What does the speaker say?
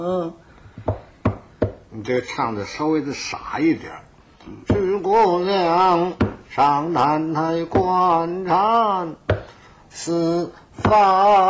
你这个唱的稍微的傻一点。去姑娘上南台观禅四方。